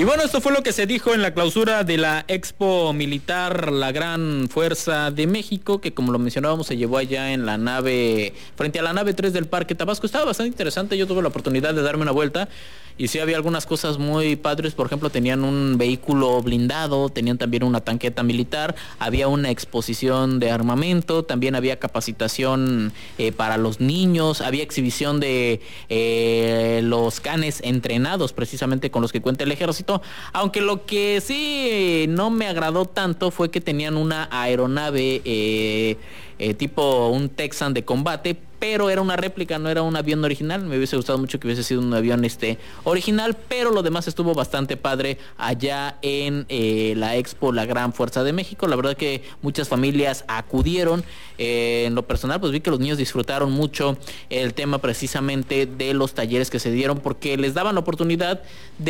Y bueno, esto fue lo que se dijo en la clausura de la Expo Militar, la Gran Fuerza de México, que como lo mencionábamos se llevó allá en la nave, frente a la nave 3 del Parque Tabasco. Estaba bastante interesante, yo tuve la oportunidad de darme una vuelta y sí había algunas cosas muy padres. Por ejemplo, tenían un vehículo blindado, tenían también una tanqueta militar, había una exposición de armamento, también había capacitación para los niños, había exhibición de los canes entrenados precisamente con los que cuenta el ejército, aunque lo que sí no me agradó tanto fue que tenían una aeronave tipo un Texan de combate, pero era una réplica, no era un avión original. Me hubiese gustado mucho que hubiese sido un avión original, pero lo demás estuvo bastante padre allá en la Expo La Gran Fuerza de México. La verdad que muchas familias acudieron. En lo personal, pues vi que los niños disfrutaron mucho el tema precisamente de los talleres que se dieron, porque les daban la oportunidad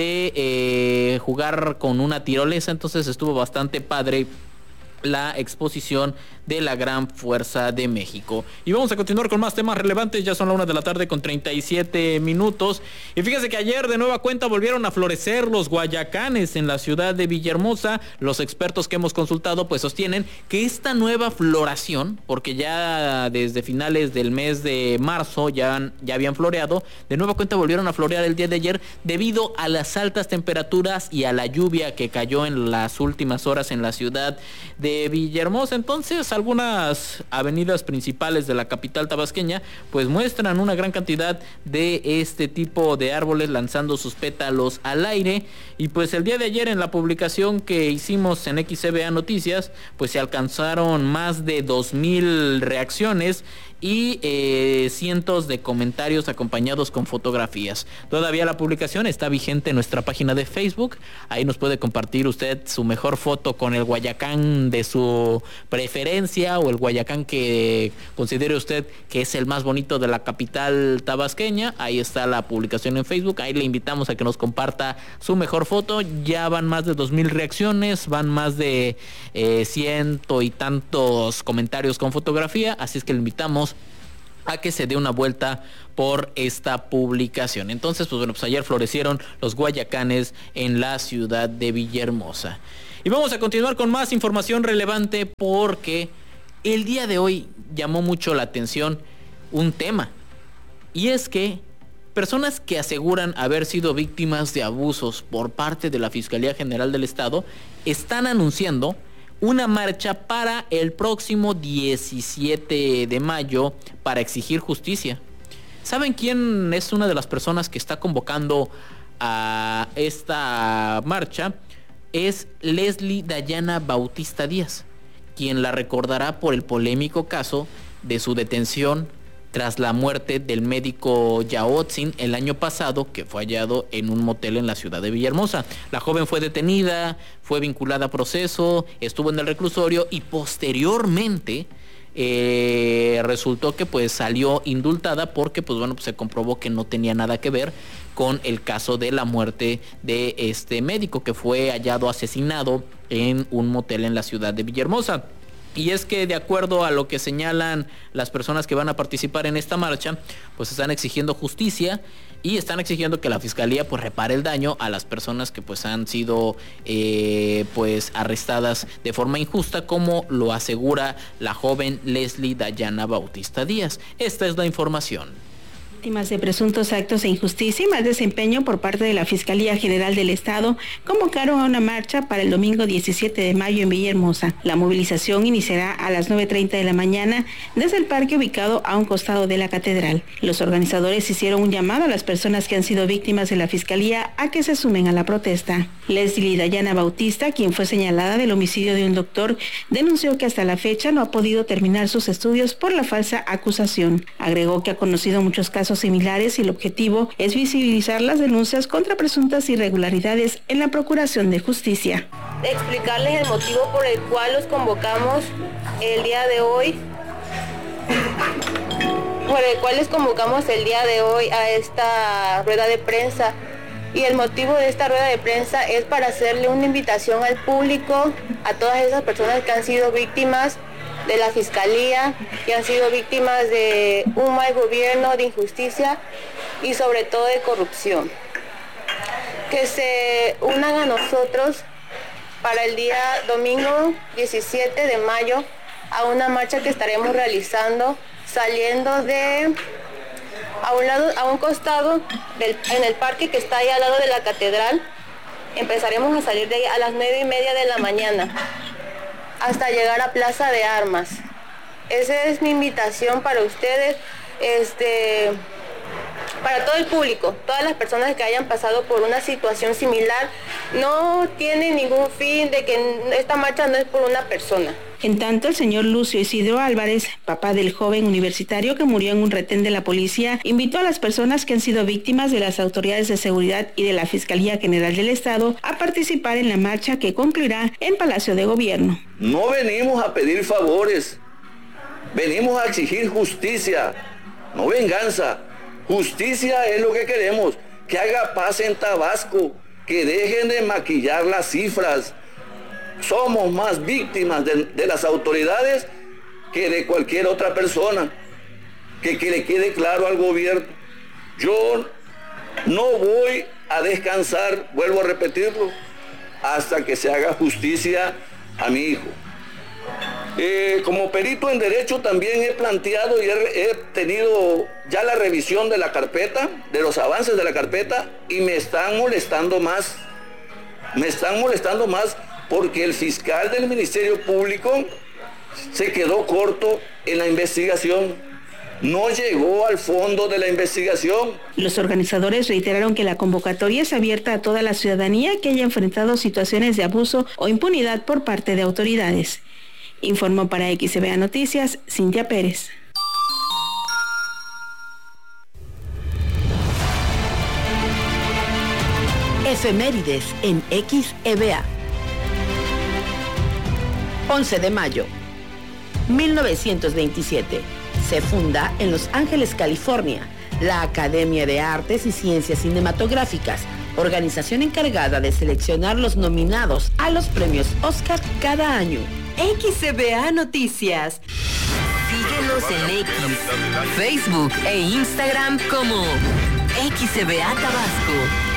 de jugar con una tirolesa, entonces estuvo bastante padre la exposición de la Gran Fuerza de México. Y vamos a continuar con más temas relevantes. Ya son la 1:37 p.m. Y fíjense que ayer de nueva cuenta volvieron a florecer los guayacanes en la ciudad de Villahermosa. Los expertos que hemos consultado pues sostienen que esta nueva floración, porque ya desde finales del mes de marzo ya habían floreado, de nueva cuenta volvieron a florear el día de ayer debido a las altas temperaturas y a la lluvia que cayó en las últimas horas en la ciudad de Villahermosa. Entonces algunas avenidas principales de la capital tabasqueña pues muestran una gran cantidad de este tipo de árboles lanzando sus pétalos al aire. Y pues el día de ayer en la publicación que hicimos en XCBA Noticias pues se alcanzaron más de 2,000 reacciones y cientos de comentarios acompañados con fotografías. Todavía la publicación está vigente en nuestra página de Facebook. Ahí nos puede compartir usted su mejor foto con el guayacán de su preferencia o el guayacán que considere usted que es el más bonito de la capital tabasqueña. Ahí está la publicación en Facebook. Ahí le invitamos a que nos comparta su mejor foto. Ya van más de 2,000 reacciones, van más de ciento y tantos comentarios con fotografía. Así es que le invitamos a que se dé una vuelta por esta publicación. Entonces, pues bueno, pues ayer florecieron los guayacanes en la ciudad de Villahermosa. Y vamos a continuar con más información relevante, porque el día de hoy llamó mucho la atención un tema, y es que personas que aseguran haber sido víctimas de abusos por parte de la Fiscalía General del Estado están anunciando una marcha para el próximo 17 de mayo para exigir justicia. ¿Saben quién es una de las personas que está convocando a esta marcha? Es Leslie Dayana Bautista Díaz, quien la recordará por el polémico caso de su detención tras la muerte del médico Yaotzin el año pasado, que fue hallado en un motel en la ciudad de Villahermosa. La joven fue detenida, fue vinculada a proceso, estuvo en el reclusorio y posteriormente resultó que pues salió indultada porque pues bueno, pues se comprobó que no tenía nada que ver con el caso de la muerte de este médico que fue hallado asesinado en un motel en la ciudad de Villahermosa. Y es que de acuerdo a lo que señalan las personas que van a participar en esta marcha, pues están exigiendo justicia y están exigiendo que la fiscalía pues repare el daño a las personas que pues han sido pues arrestadas de forma injusta, como lo asegura la joven Leslie Dayana Bautista Díaz. Esta es la información. Víctimas de presuntos actos de injusticia y mal desempeño por parte de la Fiscalía General del Estado convocaron a una marcha para el domingo 17 de mayo en Villahermosa. La movilización iniciará a las 9:30 de la mañana desde el parque ubicado a un costado de la catedral. Los organizadores hicieron un llamado a las personas que han sido víctimas de la Fiscalía a que se sumen a la protesta. Leslie Dayana Bautista, quien fue señalada del homicidio de un doctor, denunció que hasta la fecha no ha podido terminar sus estudios por la falsa acusación. Agregó que ha conocido muchos casos similares y el objetivo es visibilizar las denuncias contra presuntas irregularidades en la procuración de justicia. Explicarles el motivo por el cual los convocamos el día de hoy, a esta rueda de prensa. Y el motivo de esta rueda de prensa es para hacerle una invitación al público, a todas esas personas que han sido víctimas de la Fiscalía, que han sido víctimas de un mal gobierno, de injusticia y sobre todo de corrupción. que se unan a nosotros para el día domingo 17 de mayo a una marcha que estaremos realizando saliendo de a un costado en el parque que está ahí al lado de la catedral. Empezaremos a salir de ahí a las 9:30 de la mañana hasta llegar a Plaza de Armas. Esa es mi invitación para ustedes, para todo el público, todas las personas que hayan pasado por una situación similar. No tiene ningún fin de que esta marcha no es por una persona. En tanto, el señor Lucio Isidro Álvarez, papá del joven universitario que murió en un retén de la policía, invitó a las personas que han sido víctimas de las autoridades de seguridad y de la Fiscalía General del Estado a participar en la marcha que concluirá en Palacio de Gobierno. No venimos a pedir favores, venimos a exigir justicia, no venganza. Justicia es lo que queremos, que haga paz en Tabasco, que dejen de maquillar las cifras. Somos más víctimas de las autoridades que de cualquier otra persona. Que le quede claro al gobierno. Yo no voy a descansar, vuelvo a repetirlo, hasta que se haga justicia a mi hijo. Como perito en derecho también he planteado y he tenido ya la revisión de la carpeta, de los avances de la carpeta, y me están molestando más. Porque el fiscal del Ministerio Público se quedó corto en la investigación. No llegó al fondo de la investigación. Los organizadores reiteraron que la convocatoria es abierta a toda la ciudadanía que haya enfrentado situaciones de abuso o impunidad por parte de autoridades. Informó para XCBA Noticias, Cintia Pérez. Efemérides en XEBA. 11 de mayo, 1927. Se funda en Los Ángeles, California, la Academia de Artes y Ciencias Cinematográficas, organización encargada de seleccionar los nominados a los premios Oscar cada año. XCBA Noticias. Síguenos en X, Facebook e Instagram como XCBA Tabasco.